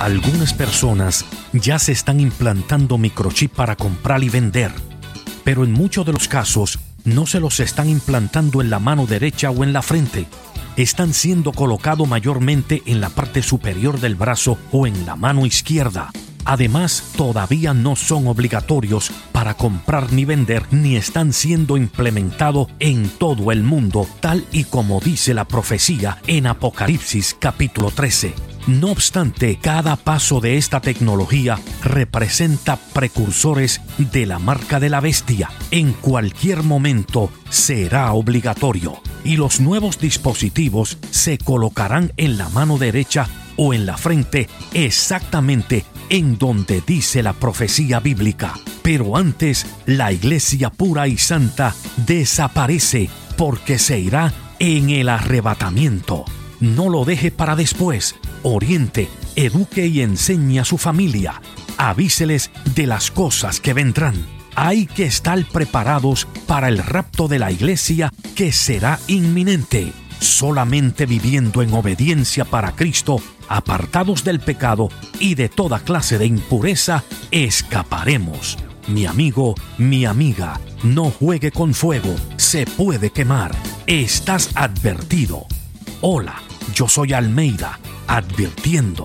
Algunas personas ya se están implantando microchip para comprar y vender, pero en muchos de los casos no se los están implantando en la mano derecha o en la frente. Están siendo colocados mayormente en la parte superior del brazo o en la mano izquierda. Además, todavía no son obligatorios para comprar ni vender, ni están siendo implementados en todo el mundo, tal y como dice la profecía en Apocalipsis capítulo 13. No obstante, cada paso de esta tecnología representa precursores de la marca de la bestia. En cualquier momento será obligatorio, y los nuevos dispositivos se colocarán en la mano derecha o en la frente, exactamente en donde dice la profecía bíblica. Pero antes, la iglesia pura y santa desaparece porque se irá en el arrebatamiento. No lo deje para después. Oriente, eduque y enseñe a su familia. Avíseles de las cosas que vendrán. Hay que estar preparados para el rapto de la iglesia que será inminente. Solamente viviendo en obediencia para Cristo, apartados del pecado y de toda clase de impureza, escaparemos. Mi amigo, mi amiga, no juegue con fuego, se puede quemar. Estás advertido. Hola, yo soy Almeida, advirtiendo.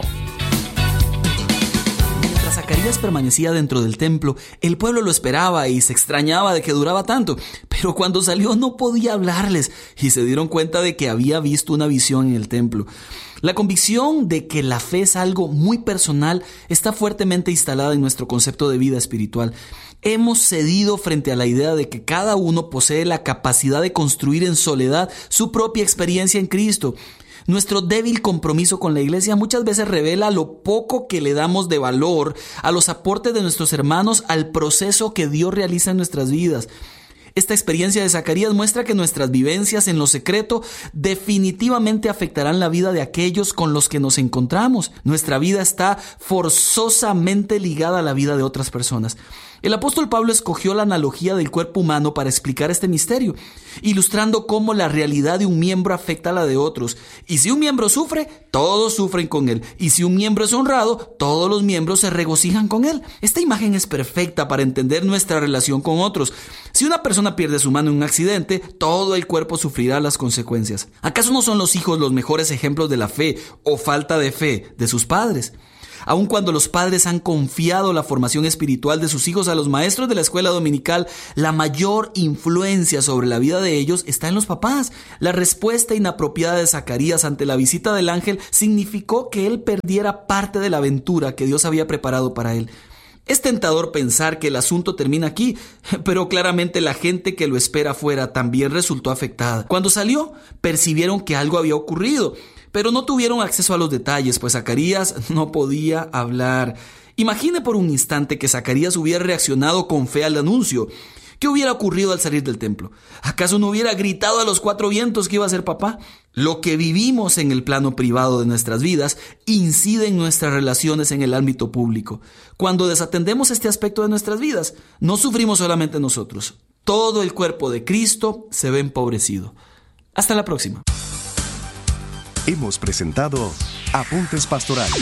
Mientras Zacarías permanecía dentro del templo, el pueblo lo esperaba y se extrañaba de que duraba tanto. Pero cuando salió no podía hablarles y se dieron cuenta de que había visto una visión en el templo. La convicción de que la fe es algo muy personal está fuertemente instalada en nuestro concepto de vida espiritual. Hemos cedido frente a la idea de que cada uno posee la capacidad de construir en soledad su propia experiencia en Cristo. Nuestro débil compromiso con la iglesia muchas veces revela lo poco que le damos de valor a los aportes de nuestros hermanos al proceso que Dios realiza en nuestras vidas. Esta experiencia de Zacarías muestra que nuestras vivencias en lo secreto definitivamente afectarán la vida de aquellos con los que nos encontramos. Nuestra vida está forzosamente ligada a la vida de otras personas. El apóstol Pablo escogió la analogía del cuerpo humano para explicar este misterio, ilustrando cómo la realidad de un miembro afecta a la de otros. Y si un miembro sufre, todos sufren con él. Y si un miembro es honrado, todos los miembros se regocijan con él. Esta imagen es perfecta para entender nuestra relación con otros. Si una persona pierde su mano en un accidente, todo el cuerpo sufrirá las consecuencias. ¿Acaso no son los hijos los mejores ejemplos de la fe o falta de fe de sus padres? Aun cuando los padres han confiado la formación espiritual de sus hijos a los maestros de la escuela dominical, la mayor influencia sobre la vida de ellos está en los papás. La respuesta inapropiada de Zacarías ante la visita del ángel significó que él perdiera parte de la aventura que Dios había preparado para él. Es tentador pensar que el asunto termina aquí, pero claramente la gente que lo espera afuera también resultó afectada. Cuando salió, percibieron que algo había ocurrido, pero no tuvieron acceso a los detalles, pues Zacarías no podía hablar. Imagine por un instante que Zacarías hubiera reaccionado con fe al anuncio. ¿Qué hubiera ocurrido al salir del templo? ¿Acaso no hubiera gritado a los cuatro vientos que iba a ser papá? Lo que vivimos en el plano privado de nuestras vidas incide en nuestras relaciones en el ámbito público. Cuando desatendemos este aspecto de nuestras vidas, no sufrimos solamente nosotros. Todo el cuerpo de Cristo se ve empobrecido. Hasta la próxima. Hemos presentado Apuntes Pastorales.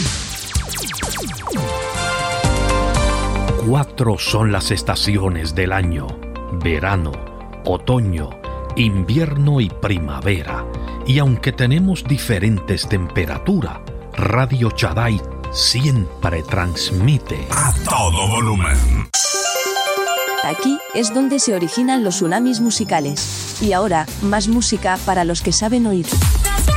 4 son las estaciones del año: verano, otoño, invierno y primavera. Y aunque tenemos diferentes temperaturas, Radio Shaddai siempre transmite a todo volumen. Aquí es donde se originan los tsunamis musicales. Y ahora, más música para los que saben oír.